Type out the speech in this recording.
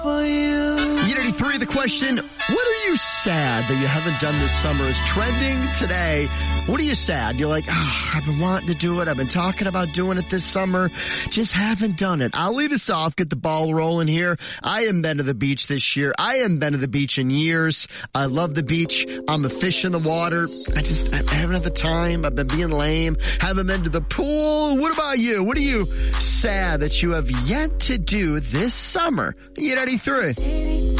Unit 83, the question, what are you sad that you haven't done this summer is trending today. What are you sad? You're like, I've been wanting to do it. I've been talking about doing it this summer. Just haven't done it. I'll lead us off, get the ball rolling here. I haven't been to the beach this year. I haven't been to the beach in years. I love the beach. I'm a fish in the water. I haven't had the time. I've been being lame. Haven't been to the pool. What about you? What are you sad that you have yet to do this summer? Unit 83.